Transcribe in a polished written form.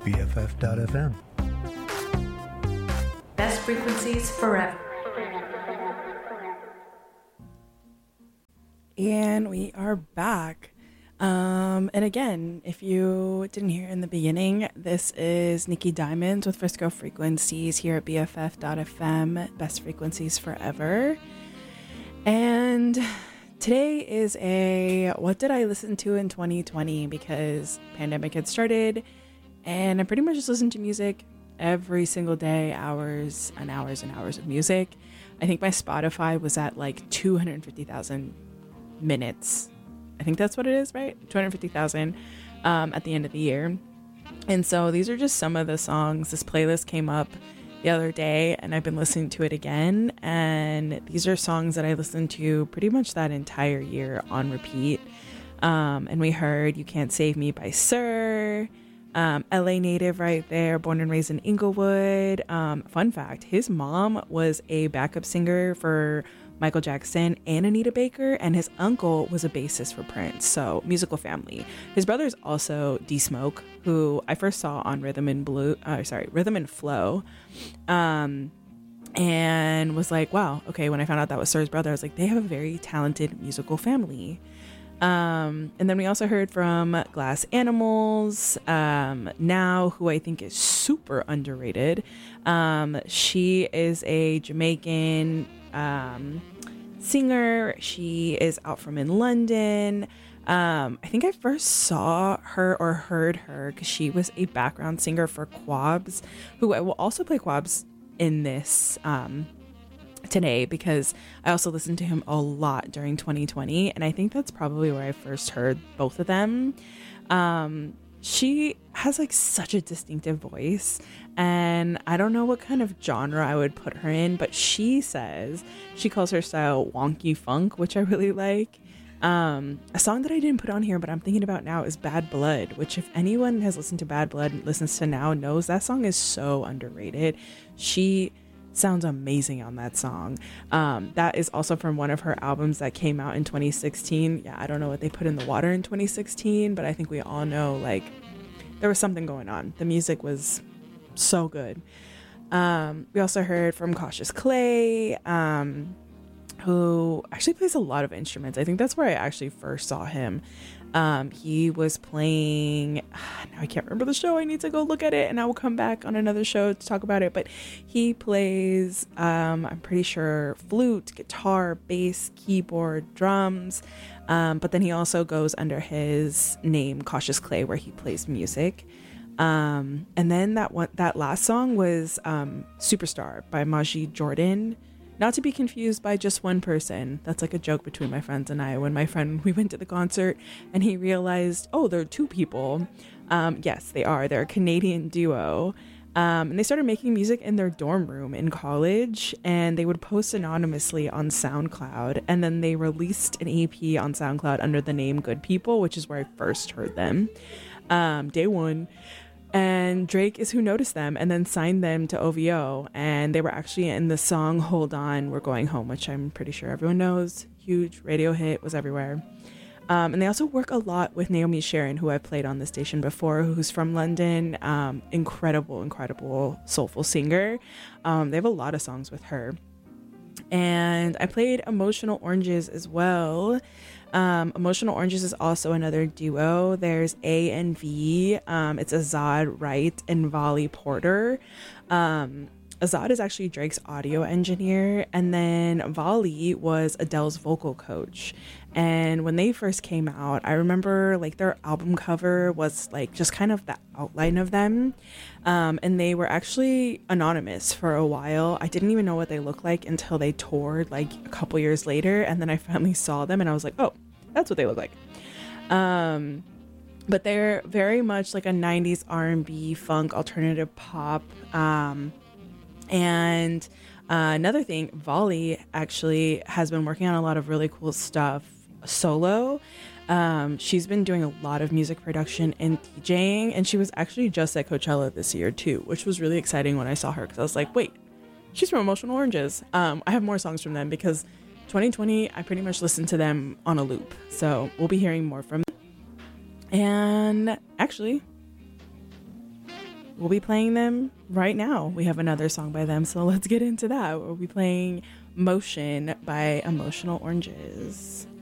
BFF.fm. Best frequencies forever. And we are back. And again, if you didn't hear in the beginning, this is Nikki Diamonds with Frisco Frequencies here at BFF.fm, Best Frequencies Forever. And today is a what did I listen to in 2020, because pandemic had started and I pretty much just listened to music every single day, hours and hours and hours of music. I think my Spotify was at like 250,000 minutes. I think that's what it is, right? 250,000 at the end of the year. And so these are just some of the songs. This playlist came up the other day and I've been listening to it again. And these are songs that I listened to pretty much that entire year on repeat. And we heard You Can't Save Me by Sir, LA native right there, born and raised in Inglewood. Fun fact, his mom was a backup singer for Michael Jackson and Anita Baker, and his uncle was a bassist for Prince. So musical family. His brother is also D Smoke, who I first saw on Rhythm and Flow, and was like, wow, okay. When I found out that was Sir's brother, I was like, they have a very talented musical family. And then we also heard from Glass Animals, Now, who I think is super underrated. She is a Jamaican singer. She is out from in London. I think I first saw her or heard her because she was a background singer for Quabs, who I will also play Quabs in this today, because I also listened to him a lot during 2020, and I think that's probably where I first heard both of them. She has like such a distinctive voice, and I don't know what kind of genre I would put her in, but she says she calls her style wonky funk, which I really like. A song that I didn't put on here but I'm thinking about now is Bad Blood, which if anyone has listened to Bad Blood and listens to now knows that song is so underrated. She sounds amazing on that song. That is also from one of her albums that came out in 2016. Yeah, I don't know what they put in the water in 2016, but I think we all know like there was something going on. The music was so good. We also heard from Cautious Clay, who actually plays a lot of instruments. I think that's where I actually first saw him. He was playing, now I can't remember the show, I need to go look at it and I will come back on another show to talk about it, but he plays I'm pretty sure flute, guitar, bass, keyboard, drums, but then he also goes under his name Cautious Clay, where he plays music. And then that last song was Superstar by Majid Jordan. Not to be confused by just one person. That's like a joke between my friends and I. When we went to the concert and he realized, oh, there are two people. Yes, they are. They're a Canadian duo. And they started making music in their dorm room in college, and they would post anonymously on SoundCloud. And then they released an EP on SoundCloud under the name Good People, which is where I first heard them. Day one. And Drake is who noticed them and then signed them to OVO. And they were actually in the song Hold On, We're Going Home, which I'm pretty sure everyone knows. Huge radio hit, was everywhere. And they also work a lot with Naomi Sharon, who I've played on the station before, who's from London. Incredible soulful singer. They have a lot of songs with her. And I played Emotional Oranges as well. Emotional Oranges is also another duo. There's A and V. It's Azad Wright and Volley Porter. Azad is actually Drake's audio engineer, and then Volley was Adele's vocal coach. And when they first came out, I remember like their album cover was like just kind of the outline of them. And they were actually anonymous for a while. I didn't even know what they looked like until they toured like a couple years later. And then I finally saw them and I was like, oh, that's what they look like. But they're very much like a 90s R&B, funk, alternative pop. And another thing, Volley actually has been working on a lot of really cool stuff solo. She's been doing a lot of music production and DJing, and she was actually just at Coachella this year too, which was really exciting when I saw her, because I was like, wait, she's from Emotional Oranges. I have more songs from them because 2020 I pretty much listened to them on a loop, so we'll be hearing more from them. And actually we'll be playing them right now. We have another song by them, so let's get into that. We'll be playing Motion by Emotional Oranges.